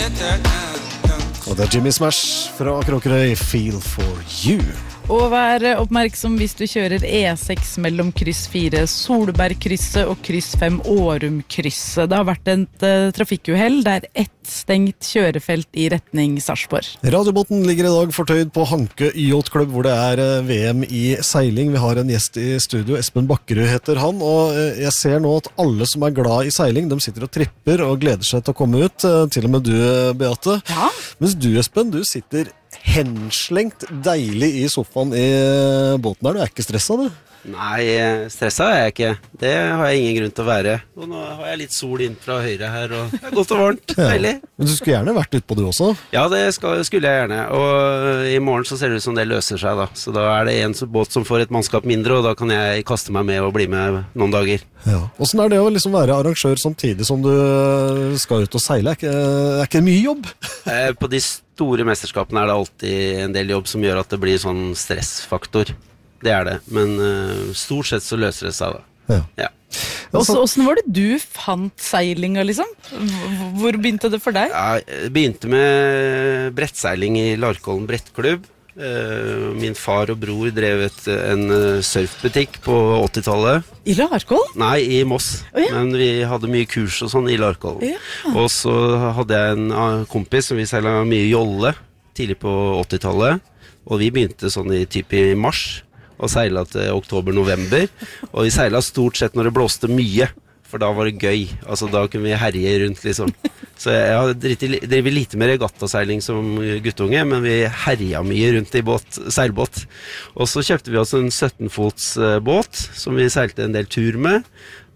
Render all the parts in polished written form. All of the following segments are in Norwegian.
Og det Jimmy Smash fra Kråkerøy, Feel for You. Og vær oppmerksom hvis du kjører E6 mellom kryss 4 Solbergkrysset og kryss 5 Årumkrysset. Det har vært et trafikkuhell der ett stengt kjørefelt i retning Sarpsborg. Radiobåten ligger i dag fortøyd på Hanke Yacht-klubb, hvor det er VM i seiling. Vi har en gjest i studio, Espen Bakkerud heter han, og jeg ser nå at alle som er glad i seiling, de sitter og tripper og gleder seg til å komme ut, til og med du, Beate. Ja. Mens du, Espen, du sitter henslengt deilig i sofaen i båten her. Du er ikke stresset, du? Nei, stresset er jeg ikke. Det har jeg ingen grunn til å være. Og nå har jeg litt sol inn fra høyre her, og det er godt og varmt. Deilig. Men du skulle gjerne vært ute på du også? Ja, det skulle jeg gjerne. Og i morgen så ser det ut som det løser seg da. Så da er det en båt som får et mannskap mindre, og da kan jeg kaste meg med og bli med noen dager. Ja. Hvordan er det å liksom være arrangør samtidig som du skal ut og seile? Er ikke mye jobb? På de store mesterskapene er det alltid en del jobb som gjør at det blir sånn stressfaktor. Det er det, men stort sett så løser det seg da. Ja. Hvordan var det du fant seilinga, liksom? Hvor begynte det for deg? Ja, jeg begynte med brettseiling i Larkollen brettklubb. Min far og bror drevet en surfbutikk på 80-tallet. I Larkollen? Nei, i Moss. Ja. Men vi hadde mye kurs og sånn i Larkollen. Ja. Og så hadde jeg en kompis som vi seilet mye jolle tidlig på 80-tallet. Og vi begynte sånn i type i mars. Og seilet til oktober-november. Og vi seilet stort sett når det blåste mye, for da var det gøy. Altså da kunne vi herje rundt, liksom. Så jeg har drevet lite med regattaseiling som guttunge, men vi herja mye rundt i seilbåt. Og så kjøpte vi oss en 17-fots båt, som vi seilte en del tur med.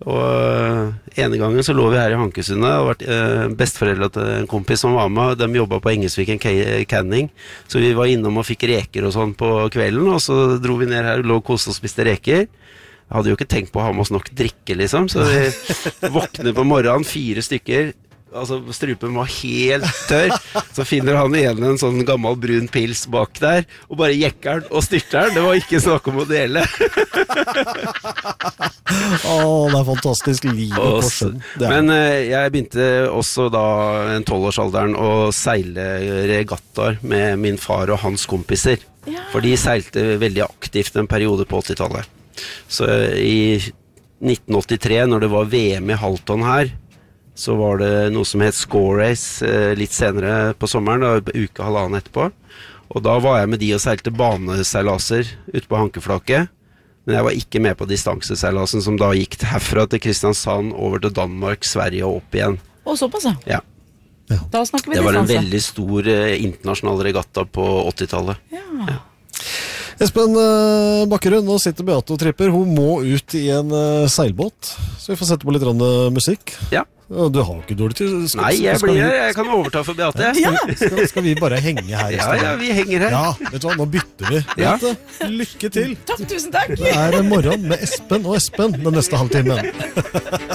Og ene gangen så lå vi her i Hankesundet og vært besteforeldre til en kompis som var med. De jobbet på Engelsviken Canning, så vi var innom og fikk reker og sånn på kvelden, og så dro vi ned her og lå og koste og spiste reker. Jeg hadde jo ikke tenkt på å ha med oss nok drikke, liksom, så vi våkner på morgenen 4 stykker. Altså strupen var helt tørr. Så finner han igjen en sånn gammel brun pils bak der, og bare jekker den og styrter den. Det var ikke snakk om å dele. Det er fantastisk liv på sjøen. Men jeg begynte også da en 12-årsalderen å seile regattaer med min far og hans kompiser. Ja. For de seilte veldig aktivt en periode på 80-tallet. Så i 1983, når det var VM i Halton her, så var det noe som het Score Race litt senere på sommeren, da, uke halvannen etterpå. Og da var jeg med de og seilte baneseilaser ute på Hankeflaket. Men jeg var ikke med på distanseseilasen som da gikk herfra til Kristiansand, over til Danmark, Sverige og opp igjen. Og såpass, ja. Ja. Da snakker vi det var en distanse. veldig stor internasjonal regatta på 80-tallet. Ja. Espen Bakkerud, nå sitter Beate og tripper. Hun må ut i en seilbåt, så vi får sette på litt musikk. Ja. Du har jo ikke dårlig til. Nei, jeg blir her. Jeg kan overta for Beate. Ja. Skal vi bare henge her? Ja, vi henger her. Ja, vet du hva, nå bytter vi. Ja. Beate, lykke til. Tusen takk. Det er morgen med Espen og Espen den neste halvtimen.